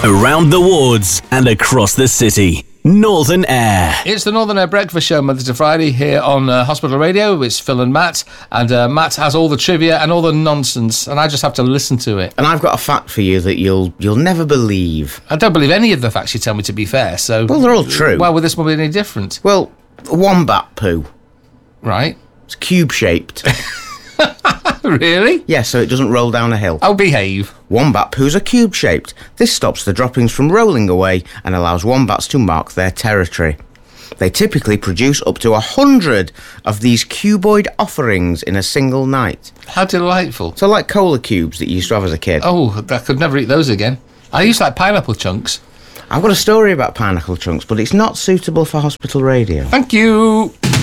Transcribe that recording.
Around the wards and across the city. Northern Air. It's the Northern Air Breakfast Show, Monday to Friday, here on Hospital Radio. It's Phil and Matt, and Matt has all the trivia and all the nonsense, and I just have to listen to it. And I've got a fact for you that you'll never believe. I don't believe any of the facts you tell me, to be fair, so... Well, they're all true. Well, will this one be any different? Well, wombat poo. Right. It's cube-shaped. Really? Yeah, so it doesn't roll down a hill. Oh, behave. Wombat poos are cube-shaped. This stops the droppings from rolling away and allows wombats to mark their territory. They typically produce up to 100 of these cuboid offerings in a single night. How delightful. So like cola cubes that you used to have as a kid. Oh, I could never eat those again. I used to like pineapple chunks. I've got a story about pineapple chunks, but it's not suitable for hospital radio. Thank you.